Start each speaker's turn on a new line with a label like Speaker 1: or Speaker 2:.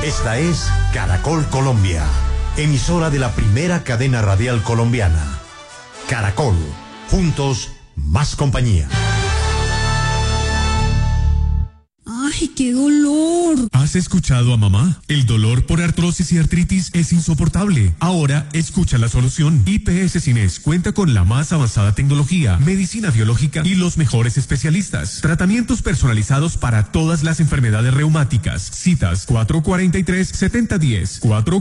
Speaker 1: Esta es Caracol Colombia, emisora de la primera cadena radial colombiana. Caracol, juntos, más compañía.
Speaker 2: ¡Ay, qué dolor!
Speaker 3: ¿Has escuchado a mamá? El dolor por artrosis y artritis es insoportable. Ahora, escucha la solución. IPS Cines cuenta con la más avanzada tecnología, medicina biológica y los mejores especialistas. Tratamientos personalizados para todas las enfermedades reumáticas. Citas 443-7010,